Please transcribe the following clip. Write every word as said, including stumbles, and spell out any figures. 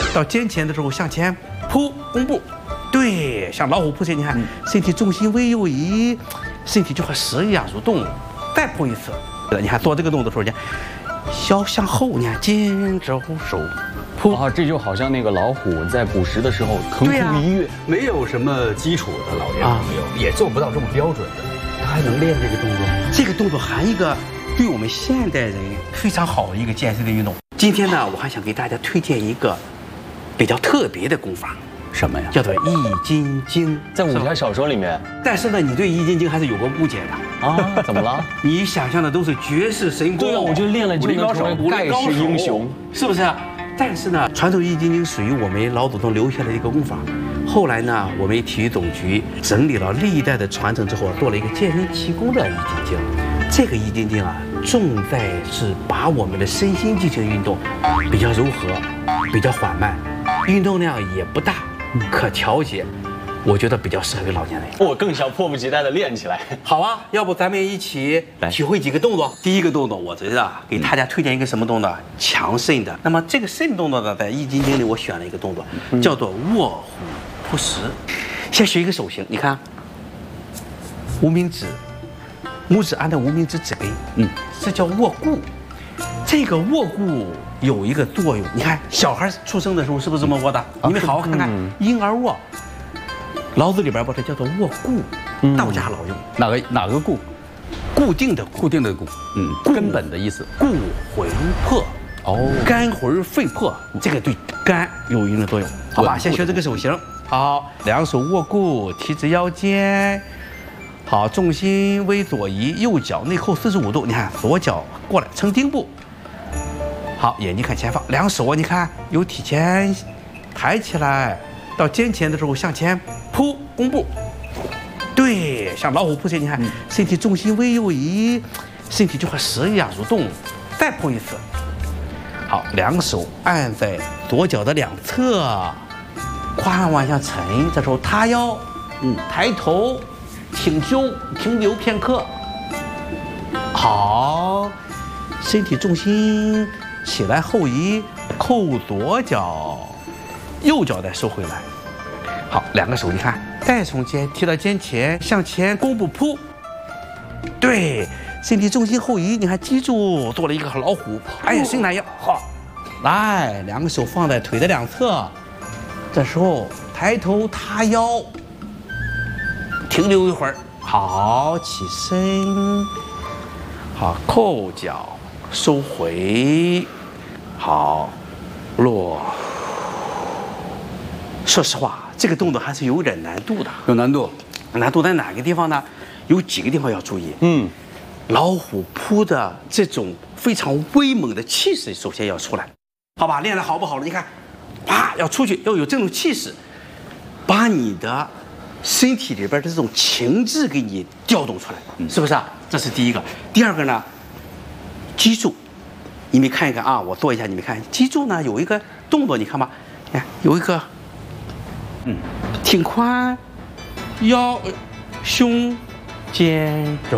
到肩前的时候向前扑弓步，对，像老虎扑前，你看身体重心微右移，身体就和蛇一样蠕动，再扑一次。你看做这个动作的时候，你看腰向后，你看肩着手扑。 啊，这就好像那个老虎在捕食的时候腾空一跃， 没有什么基础的老年朋友也做不到这么标准的，他还能练这个动作。 这个动作还一个对我们现代人非常好的一个健身的运动。今天呢，我还想给大家推荐一个比较特别的功法。 什么呀？ 叫做易筋经， 在武侠小说里面。 但是呢，你对易筋经还是有个误解的啊？怎么了？ 你想象的都是绝世神功， 对啊，我就练了就能成为盖世英雄， 是不是？但是呢，传统易筋经属于我们老祖宗留下的一个功法。后来呢，我们体育总局整理了历代的传承之后，做了一个健身奇功的易筋经。这个易筋经啊，重在是把我们的身心进行运动，比较柔和，比较缓慢，运动量也不大。可调节，我觉得比较适合于老年人。 我更想迫不及待地练起来。 好啊，要不咱们一起体会几个动作。第一个动作，我觉得啊，给大家推荐一个什么动作？强肾的。那么这个肾动作呢，在易筋经里我选了一个动作，叫做卧虎扑食。先学一个手型，你看，无名指，拇指按在无名指指根，嗯，这叫卧固。这个卧固有一个作用，你看小孩出生的时候是不是这么卧的？你们好好看看，婴儿卧。老子里边把这叫做卧固，道家老用。 哪个哪个固？ 固定的固定的固，嗯，根本的意思。 固魂魄， 哦， 肝魂肺魄，这个对肝有一定的作用。好吧，先学这个手型。好，两手握固，提直腰间。好，重心微左移，右脚内扣四十五度。你看，左脚过来成丁步。好，眼睛看前方，两手啊，你看由体前抬起来，到肩前的时候向前扑弓步。对，像老虎扑前，你看身体重心微右移，身体就和蛇一样蠕动，再扑一次。好，两手按在左脚的两侧，胯上往下沉，这时候塌腰，嗯，抬头。挺胸，停留片刻。好，身体重心起来后移，扣左脚，右脚再收回来。好，两个手你看，再从肩提到肩前，向前弓步扑。对，身体重心后移，你看记住做了一个老虎，哎，伸懒腰。好，来，两个手放在腿的两侧，这时候抬头塌腰。停留一会儿，好，起身，好，扣脚，收回，好，落。说实话，这个动作还是有点难度的。 有难度， 难度在哪个地方呢？有几个地方要注意。 嗯， 老虎扑的这种非常威猛的气势，首先要出来，好吧？练得好不好了？你看，啪，要出去，要有这种气势，把你的身体里边的这种情志给你调动出来，是不是啊？这是第一个。第二个呢，记住，你们看一看啊，我做一下，你们看，记住呢有一个动作，你看吧，看有一个，嗯，挺髋，腰、胸、肩、